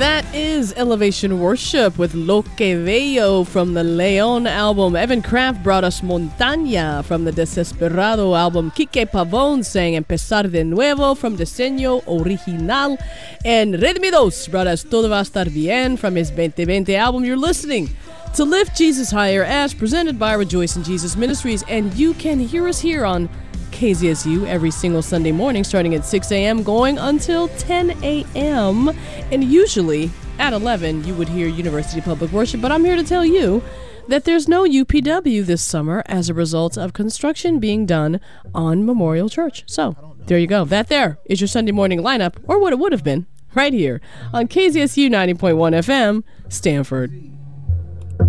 That is Elevation Worship with Lo Que Veo from the Leon album. Evan Kraft brought us Montaña from the Desesperado album. Quique Pavón sang Empezar de Nuevo from Diseño Original. And Redmi Dos brought us Todo Va a Estar Bien from his 2020 album. You're listening to Lift Jesus Higher as presented by Rejoice in Jesus Ministries. And you can hear us here on KZSU every single Sunday morning starting at 6 a.m. going until 10 a.m. And usually at 11 you would hear University Public Worship, but I'm here to tell you that there's no UPW this summer as a result of construction being done on Memorial Church. So there you go. That there is your Sunday morning lineup, or what it would have been, right here on KZSU 90.1 FM, Stanford.